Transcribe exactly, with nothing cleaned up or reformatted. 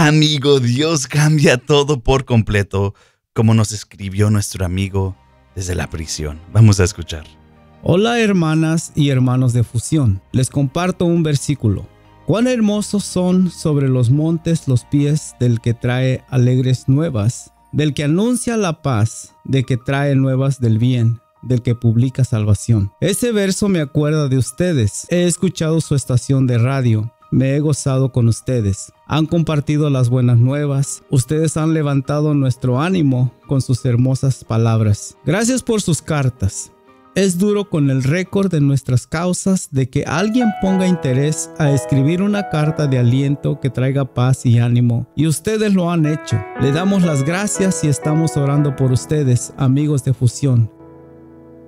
Amigo, Dios cambia todo por completo, como nos escribió nuestro amigo desde la prisión. Vamos a escuchar. Hola hermanas y hermanos de Fusión, les comparto un versículo. Cuán hermosos son sobre los montes los pies del que trae alegres nuevas, del que anuncia la paz, del que trae nuevas del bien, del que publica salvación. Ese verso me acuerda de ustedes. He escuchado su estación de radio. Me he gozado con ustedes. Han compartido las buenas nuevas. Ustedes han levantado nuestro ánimo con sus hermosas palabras. Gracias por sus cartas. Es duro con el récord de nuestras causas de que alguien ponga interés a escribir una carta de aliento que traiga paz y ánimo. Y ustedes lo han hecho. Le damos las gracias y estamos orando por ustedes, amigos de Fusión.